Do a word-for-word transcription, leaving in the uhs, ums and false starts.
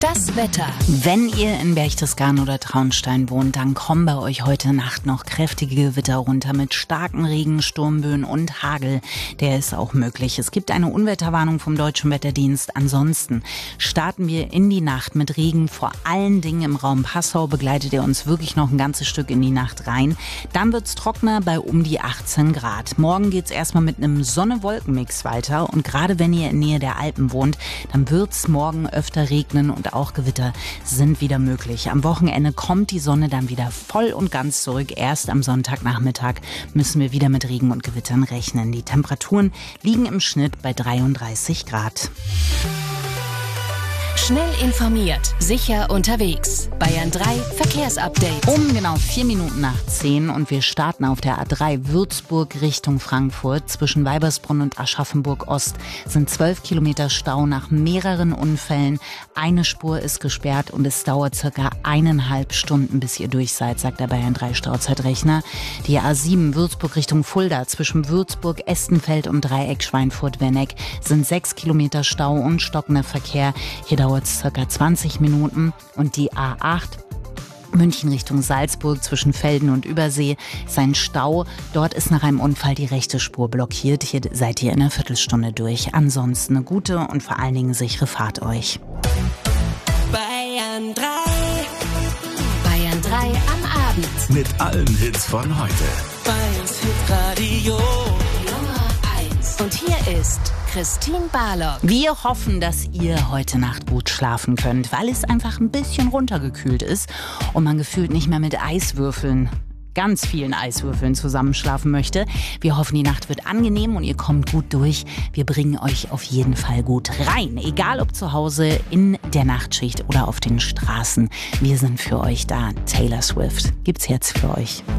Das Wetter. Wenn ihr in Berchtesgaden oder Traunstein wohnt, dann kommen bei euch heute Nacht noch kräftige Gewitter runter mit starken Regen, Sturmböen und Hagel. Der ist auch möglich. Es gibt eine Unwetterwarnung vom Deutschen Wetterdienst. Ansonsten starten wir in die Nacht mit Regen. Vor allen Dingen im Raum Passau begleitet er uns wirklich noch ein ganzes Stück in die Nacht rein. Dann wird's trockener bei um die achtzehn Grad. Morgen geht's erstmal mit einem Sonne-Wolken-Mix weiter. Und gerade wenn ihr in Nähe der Alpen wohnt, dann wird's morgen öfter regnen und auch Gewitter sind wieder möglich. Am Wochenende kommt die Sonne dann wieder voll und ganz zurück. Erst am Sonntagnachmittag müssen wir wieder mit Regen und Gewittern rechnen. Die Temperaturen liegen im Schnitt bei dreiunddreißig Grad. Schnell informiert, sicher unterwegs. Bayern drei Verkehrsupdate. Um genau vier Minuten nach zehn und wir starten auf der A drei Würzburg Richtung Frankfurt. Zwischen Weibersbrunn und Aschaffenburg Ost sind zwölf Kilometer Stau nach mehreren Unfällen. Eine Spur ist gesperrt und es dauert circa eineinhalb Stunden, bis ihr durch seid, sagt der Bayern drei Stauzeitrechner. Die A sieben Würzburg Richtung Fulda zwischen Würzburg, Estenfeld und Dreieck Schweinfurt-Werneck sind sechs Kilometer Stau und stockender Verkehr. Hier dauert es circa zwanzig Minuten. Und die A acht München Richtung Salzburg zwischen Velden und Übersee ist ein Stau. Dort ist nach einem Unfall die rechte Spur blockiert. Hier seid ihr in einer Viertelstunde durch. Ansonsten eine gute und vor allen Dingen sichere Fahrt euch. Bayern drei. Bayern drei am Abend. Mit allen Hits von heute. Bayerns Hitradio Nummer eins. Und hier ist Christine Barlock. Wir hoffen, dass ihr heute Nacht gut schlafen könnt, weil es einfach ein bisschen runtergekühlt ist und man gefühlt nicht mehr mit Eiswürfeln, ganz vielen Eiswürfeln zusammenschlafen möchte. Wir hoffen, die Nacht wird angenehm und ihr kommt gut durch. Wir bringen euch auf jeden Fall gut rein, egal ob zu Hause, in der Nachtschicht oder auf den Straßen. Wir sind für euch da. Taylor Swift gibt's jetzt für euch.